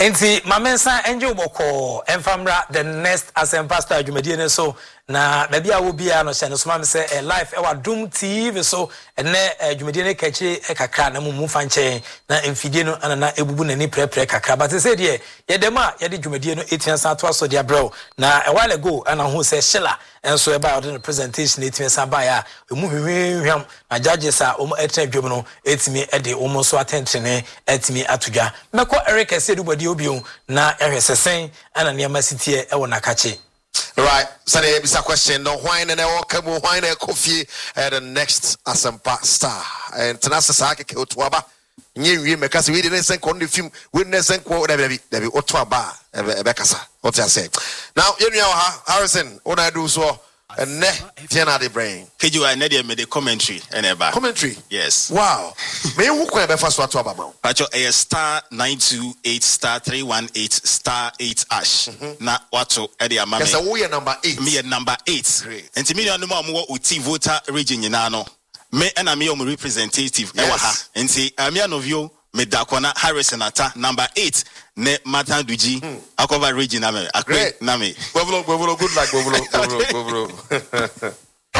Enti mamensa enje boko enfamra the next asem pastor adwumadi ne so na bia wo bia no hye no soma me say live e wa Dum TV so ene adwumadi ne kachi kakra na mu fa nche na emfidie no anana ebubu nani prepare kakra but say de ye dem a ye de adwumadi no etiansa to aso dia bro na a while ago ana hu say shila enso e ba the presentation etiansa ba ya emu hwehwehwam na judges a etra adwum no etimi e de so attention etimi atudwa meko Eric Esedubadi obion na ehwesesen ana ne amasitie e wona kache. Right, so there's a question. No, why and welcome, why and coffee at the next Asempa star. And Tanasa Saki Otwaba. You because we didn't send on the film, we didn't send whatever Otwaba, Becassa. What I say. Now, you know, Harrison, what I do so. And Tiana the brain. Could you made the commentary and ever commentary? Yes. Wow. May who can be first what about? Pacho a star 928 star 318 star 8 ash. Na wato Eddie Amame. Yes, we are number 8. Me number 8. Great. And to me no more uti voter region yinano. Me and me representative ewa ha. And say me of you me dakwana Harrison ata number 8 ne Matan Duji akova region name. Great. Name. Good luck, Governor.